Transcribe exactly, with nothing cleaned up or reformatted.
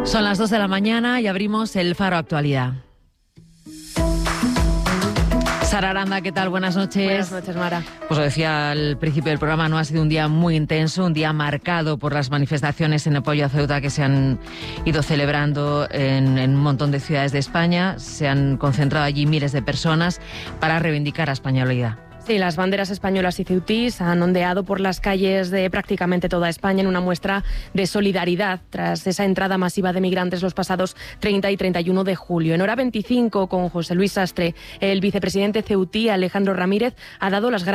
Son las dos de la mañana y abrimos el Faro Actualidad. Sara Aranda, ¿qué tal? Buenas noches. Buenas noches, Mara. Pues lo decía al principio del programa, no ha sido un día muy intenso, un día marcado por las manifestaciones en apoyo a Ceuta que se han ido celebrando en, en un montón de ciudades de España. Se han concentrado allí miles de personas para reivindicar la españolidad. Sí, las banderas españolas y ceutís han ondeado por las calles de prácticamente toda España en una muestra de solidaridad tras esa entrada masiva de migrantes los pasados treinta y treinta y uno de julio. En hora veinticinco, con José Luis Sastre, el vicepresidente ceutí Alejandro Ramírez ha dado las gracias